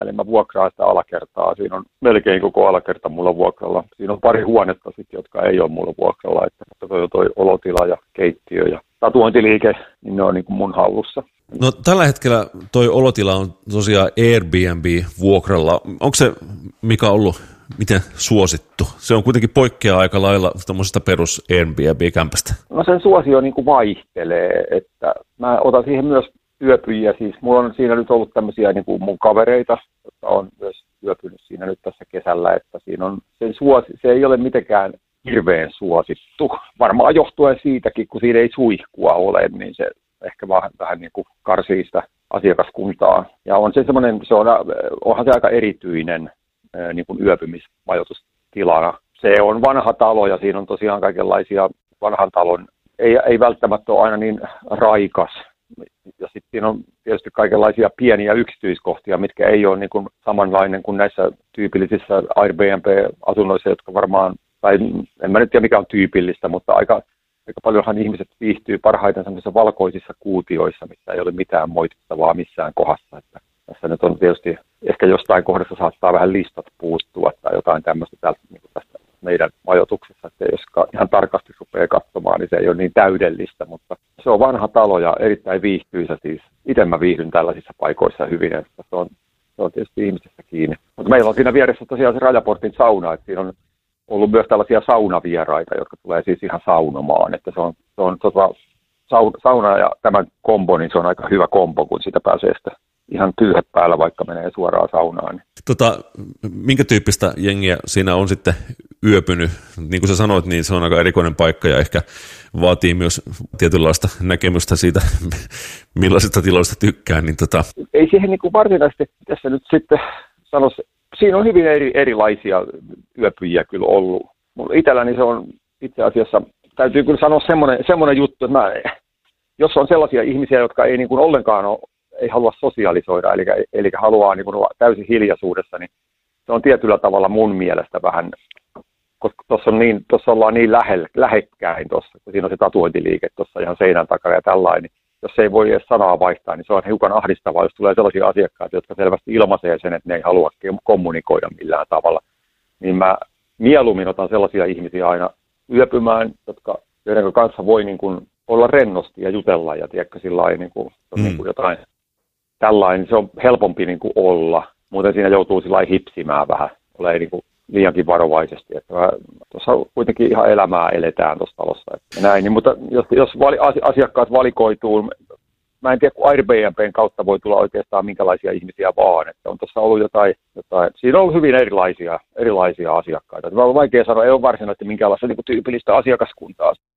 Eli mä vuokraan sitä alakertaa. Siinä on melkein koko alakerta mulla vuokralla. Siinä on pari huonetta sitten, jotka ei ole mulla vuokralla. Että toi olotila ja keittiö ja tatuointiliike, niin ne on niin kuin mun hallussa. No tällä hetkellä toi olotila on tosiaan Airbnb-vuokralla. Onko se, Mika, ollut miten suosittu? Se on kuitenkin poikkeaa aika lailla tämmöisestä perus Airbnb-kämpästä. No sen suosio niin kuin vaihtelee, että mä otan siihen myös yöpyjiä. Siis mulla on siinä nyt ollut tämmöisiä niin kuin mun kavereita, jotka on myös yöpynyt siinä nyt tässä kesällä, että siinä on se ei ole mitenkään hirveän suosittu. Varmaan johtuen siitäkin, kun siinä ei suihkua ole, niin se ehkä vähän niin kuin karsii sitä asiakaskuntaa. Ja on se semmoinen, onhan se aika erityinen niin kuin yöpymismajoitustilana. Se on vanha talo ja siinä on tosiaan kaikenlaisia vanhan talon, ei välttämättä ole aina niin raikas. Ja sitten siinä on tietysti kaikenlaisia pieniä yksityiskohtia, mitkä ei ole niin kuin samanlainen kuin näissä tyypillisissä Airbnb-asunnoissa, jotka varmaan, tai en mä nyt tiedä mikä on tyypillistä, mutta aika paljonhan ihmiset viihtyy parhaiten sellaisissa valkoisissa kuutioissa, missä ei ole mitään moitittavaa missään kohdassa. Että tässä nyt on tietysti, ehkä jostain kohdassa saattaa vähän listat puuttua tai jotain tämmöistä niin kuin tästä meidän majoituksessa, että jos ihan tarkasti rupeaa katsomaan, niin se ei ole niin täydellistä, mutta se on vanha talo ja erittäin viihtyisä siis. Itse mä viihdyn tällaisissa paikoissa hyvin, että se on tietysti ihmisistä kiinni. Mutta meillä on siinä vieressä tosiaan se Rajaportin sauna, että siinä on ollut myös tällaisia saunavieraita, jotka tulee siis ihan saunomaan, että se on sauna ja tämän kombo, niin se on aika hyvä kombo, kun sitä pääsee sitten ihan tyyhet päällä, vaikka menee suoraan saunaan. Minkä tyyppistä jengiä siinä on sitten yöpynyt? Niin kuin sä sanoit, niin se on aika erikoinen paikka ja ehkä vaatii myös tietynlaista näkemystä siitä, millaisista tiloista tykkää. Niin Ei siihen niin kuin varsinaisesti tässä nyt sitten sanoisi, siinä on hyvin erilaisia yöpyjiä kyllä ollut. Mulla itselläni se on itse asiassa, täytyy kyllä sanoa semmoinen juttu, että jos on sellaisia ihmisiä, jotka ei niin kuin ollenkaan ei halua sosialisoida, eli haluaa niin kuin olla täysin hiljaisuudessa, niin se on tietyllä tavalla mun mielestä vähän, koska tuossa ollaan niin lähekkäin tuossa, kun siinä on se tatuointiliike tuossa ihan seinän takana ja tällainen, niin jos ei voi edes sanaa vaihtaa, niin se on hiukan ahdistavaa, jos tulee sellaisia asiakkaita, jotka selvästi ilmaisee sen, että ne ei halua kommunikoida millään tavalla. Niin mä mieluummin otan sellaisia ihmisiä aina yöpymään, joiden kanssa voi niin kuin olla rennosti ja jutella ja tiedätkö sillain niin kuin jotain tällainen, se on helpompi niin kuin olla. Muuten siinä joutuu sillain hipsimään vähän, ole niin kuin liiankin varovaisesti. Että tuossa kuitenkin ihan elämää eletään tuossa talossa. Että näin, niin, mutta jos asiakkaat valikoituu, mä en tiedä, kun Airbnb:n kautta voi tulla oikeastaan minkälaisia ihmisiä vaan. Että on tuossa ollut jotain. Siinä on ollut hyvin erilaisia asiakkaita. Mä on vaikea sanoa, ei ole varsinaisesti minkäänlaista niin kuin tyypillistä asiakaskuntaa.